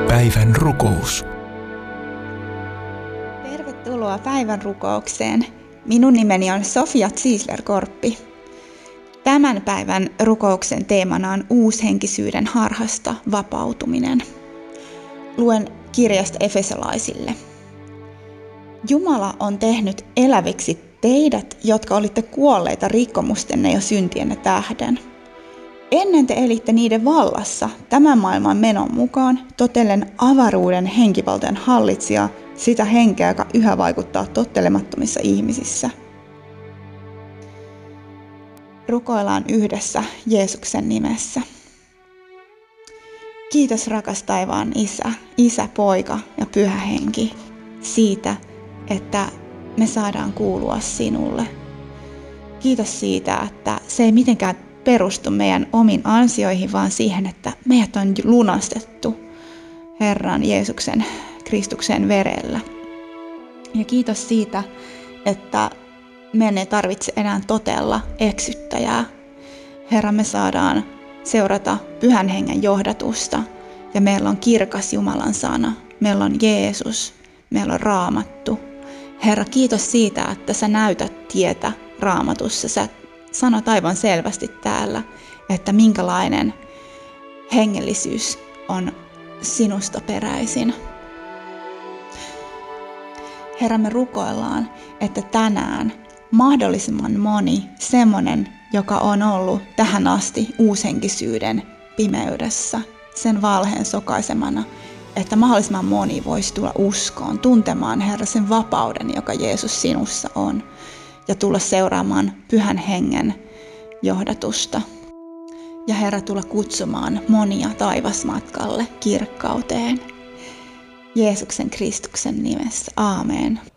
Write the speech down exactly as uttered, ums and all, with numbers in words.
Päivän rukous. Tervetuloa päivän rukoukseen. Minun nimeni on Sofia Ziesler-Korppi. Tämän päivän rukouksen teemana on uushenkisyyden harhasta vapautuminen. Luen kirjasta Efesolaisille. Jumala on tehnyt eläviksi teidät, jotka olitte kuolleita rikkomustenne ja syntienne tähden. Ennen te elitte niiden vallassa tämän maailman menon mukaan, totellen avaruuden henkivaltojen hallitsija, sitä henkeä, joka yhä vaikuttaa tottelemattomissa ihmisissä. Rukoillaan yhdessä Jeesuksen nimessä. Kiitos rakas taivaan Isä, Isä, Poika ja Pyhä Henki siitä, että me saadaan kuulua sinulle. Kiitos siitä, että se ei mitenkään perustu meidän omiin ansioihin, vaan siihen, että meidät on lunastettu Herran Jeesuksen Kristuksen verellä. Ja kiitos siitä, että meidän ei tarvitse enää totella eksyttäjää. Herra, me saadaan seurata Pyhän Hengen johdatusta ja meillä on kirkas Jumalan sana. Meillä on Jeesus, meillä on Raamattu. Herra, kiitos siitä, että sä näytät tietä Raamatussa. Sä sanot aivan selvästi täällä, että minkälainen hengellisyys on sinusta peräisin. Herra, me rukoillaan, että tänään mahdollisimman moni semmoinen, joka on ollut tähän asti uushenkisyyden pimeydessä, sen valheen sokaisemana, että mahdollisimman moni voisi tulla uskoon, tuntemaan Herra sen vapauden, joka Jeesus sinussa on, ja tulla seuraamaan Pyhän Hengen johdatusta. Ja Herra, tulla kutsumaan monia taivasmatkalle kirkkauteen. Jeesuksen Kristuksen nimessä. Aamen.